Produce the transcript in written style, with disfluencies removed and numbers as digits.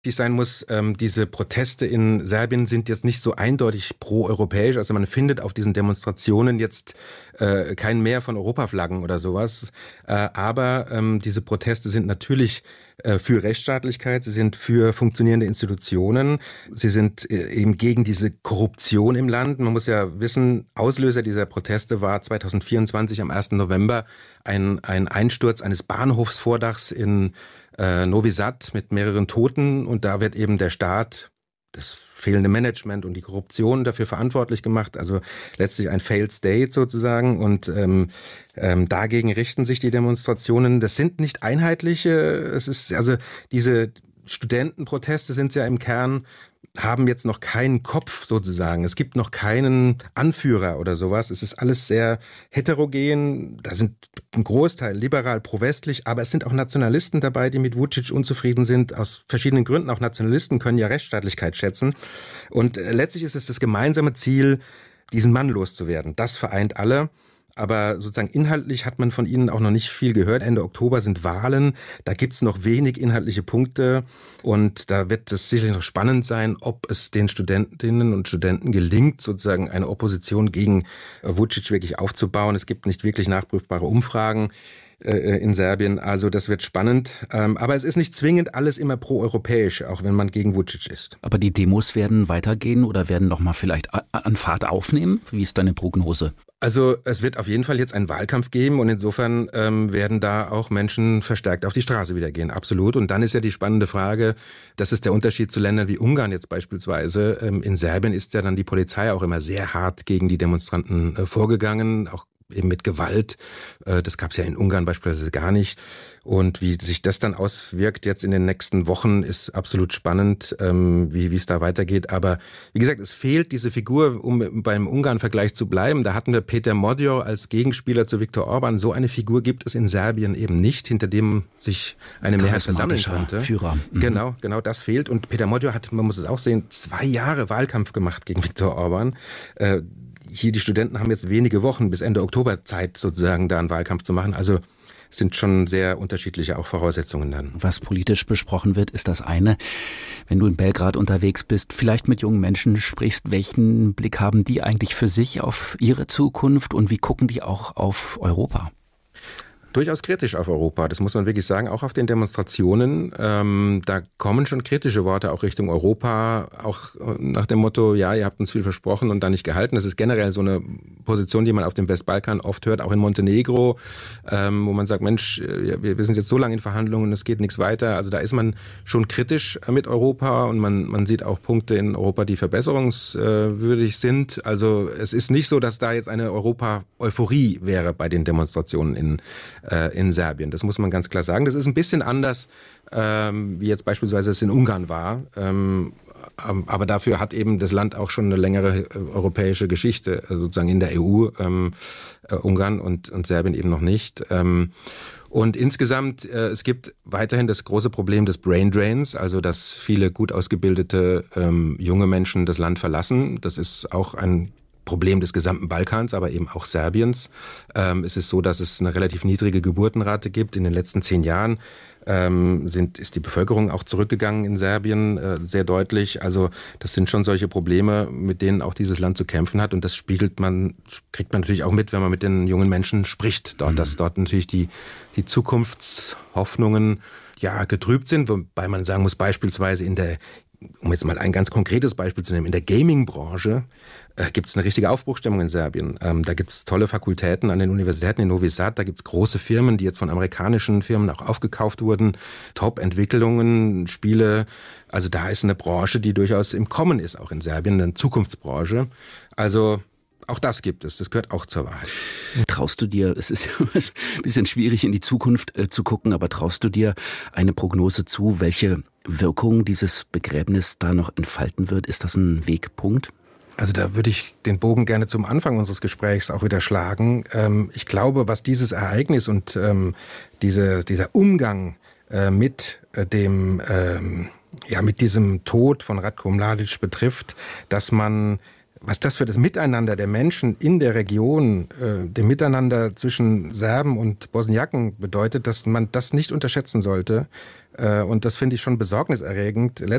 Die sein muss, diese Proteste in Serbien sind jetzt nicht so eindeutig pro-europäisch. Also man findet auf diesen Demonstrationen jetzt kein Mehr von Europaflaggen oder sowas. Aber diese Proteste sind natürlich für Rechtsstaatlichkeit, sie sind für funktionierende Institutionen, sie sind eben gegen diese Korruption im Land. Man muss ja wissen, Auslöser dieser Proteste war 2024 am 1. November ein Einsturz eines Bahnhofsvordachs in Novi Sad mit mehreren Toten, und da wird eben der Staat, das fehlende Management und die Korruption dafür verantwortlich gemacht, also letztlich ein Failed State sozusagen, und dagegen richten sich die Demonstrationen. Das sind nicht einheitliche, es ist also diese Studentenproteste sind ja im Kern, haben jetzt noch keinen Kopf sozusagen. Es gibt noch keinen Anführer oder sowas. Es ist alles sehr heterogen. Da sind ein Großteil liberal pro-westlich, aber es sind auch Nationalisten dabei, die mit Vučić unzufrieden sind, aus verschiedenen Gründen. Auch Nationalisten können ja Rechtsstaatlichkeit schätzen. Und letztlich ist es das gemeinsame Ziel, diesen Mann loszuwerden. Das vereint alle. Aber sozusagen inhaltlich hat man von ihnen auch noch nicht viel gehört. Ende Oktober sind Wahlen, da gibt's noch wenig inhaltliche Punkte, und da wird es sicherlich noch spannend sein, ob es den Studentinnen und Studenten gelingt, sozusagen eine Opposition gegen Vučić wirklich aufzubauen. Es gibt nicht wirklich nachprüfbare Umfragen in Serbien, also das wird spannend. Aber es ist nicht zwingend alles immer pro-europäisch, auch wenn man gegen Vučić ist. Aber die Demos werden weitergehen oder werden noch mal vielleicht an Fahrt aufnehmen? Wie ist deine Prognose? Also es wird auf jeden Fall jetzt einen Wahlkampf geben, und insofern werden da auch Menschen verstärkt auf die Straße wieder gehen, absolut. Und dann ist ja die spannende Frage, das ist der Unterschied zu Ländern wie Ungarn jetzt beispielsweise. In Serbien ist ja dann die Polizei auch immer sehr hart gegen die Demonstranten vorgegangen, auch eben mit Gewalt. Das gab es ja in Ungarn beispielsweise gar nicht. Und wie sich das dann auswirkt jetzt in den nächsten Wochen, ist absolut spannend, wie es da weitergeht. Aber wie gesagt, es fehlt diese Figur, um beim Ungarn-Vergleich zu bleiben. Da hatten wir Peter Magyar als Gegenspieler zu Viktor Orban. So eine Figur gibt es in Serbien eben nicht, hinter dem sich eine Mehrheit versammeln könnte. Führer. Genau, das fehlt. Und Peter Magyar hat, man muss es auch sehen, 2 Jahre Wahlkampf gemacht gegen Viktor Orban. Hier die Studenten haben jetzt wenige Wochen bis Ende Oktober Zeit, sozusagen da einen Wahlkampf zu machen. Also es sind schon sehr unterschiedliche auch Voraussetzungen dann. Was politisch besprochen wird, ist das eine. Wenn du in Belgrad unterwegs bist, vielleicht mit jungen Menschen sprichst, welchen Blick haben die eigentlich für sich auf ihre Zukunft und wie gucken die auch auf Europa? Durchaus kritisch auf Europa, das muss man wirklich sagen, auch auf den Demonstrationen. Da kommen schon kritische Worte auch Richtung Europa, auch nach dem Motto, ja, ihr habt uns viel versprochen und dann nicht gehalten. Das ist generell so eine Position, die man auf dem Westbalkan oft hört, auch in Montenegro, wo man sagt, Mensch, wir sind jetzt so lange in Verhandlungen, es geht nichts weiter. Also da ist man schon kritisch mit Europa, und man sieht auch Punkte in Europa, die verbesserungswürdig sind. Also es ist nicht so, dass da jetzt eine Europa-Euphorie wäre bei den Demonstrationen in Serbien. Das muss man ganz klar sagen. Das ist ein bisschen anders, wie jetzt beispielsweise es in Ungarn war. Aber dafür hat eben das Land auch schon eine längere europäische Geschichte, sozusagen in der EU, Ungarn und Serbien eben noch nicht. Und insgesamt, es gibt weiterhin das große Problem des Brain Drains, also dass viele gut ausgebildete junge Menschen das Land verlassen. Das ist auch ein Problem des gesamten Balkans, aber eben auch Serbiens. Es ist so, dass es eine relativ niedrige Geburtenrate gibt. In den letzten 10 Jahren ist die Bevölkerung auch zurückgegangen in Serbien, sehr deutlich. Also das sind schon solche Probleme, mit denen auch dieses Land zu kämpfen hat. Und das kriegt man natürlich auch mit, wenn man mit den jungen Menschen spricht. Dass dort natürlich die Zukunftshoffnungen ja getrübt sind, wobei man sagen muss, beispielsweise um jetzt mal ein ganz konkretes Beispiel zu nehmen, in der Gaming-Branche gibt es eine richtige Aufbruchstimmung in Serbien. Da gibt es tolle Fakultäten an den Universitäten in Novi Sad, da gibt es große Firmen, die jetzt von amerikanischen Firmen auch aufgekauft wurden, Top-Entwicklungen, Spiele. Also da ist eine Branche, die durchaus im Kommen ist, auch in Serbien, eine Zukunftsbranche. Also auch das gibt es, das gehört auch zur Wahrheit. Traust du dir, es ist ja ein bisschen schwierig in die Zukunft zu gucken, aber traust du dir eine Prognose zu, welche Wirkung dieses Begräbnis da noch entfalten wird? Ist das ein Wegpunkt? Also da würde ich den Bogen gerne zum Anfang unseres Gesprächs auch wieder schlagen. Ich glaube, was dieses Ereignis und dieser Umgang mit diesem Tod von Ratko Mladic betrifft, was das für das Miteinander der Menschen in der Region, dem Miteinander zwischen Serben und Bosniaken bedeutet, dass man das nicht unterschätzen sollte, Und das finde ich schon besorgniserregend.